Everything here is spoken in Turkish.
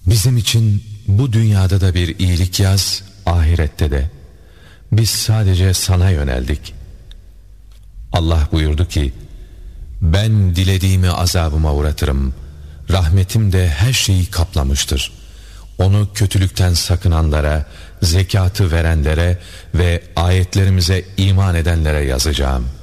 Bizim için bu dünyada da bir iyilik yaz, ahirette de. Biz sadece sana yöneldik. Allah buyurdu ki, ben dilediğimi azabıma uğratırım. Rahmetim de her şeyi kaplamıştır. Onu kötülükten sakınanlara, zekatı verenlere ve ayetlerimize iman edenlere yazacağım.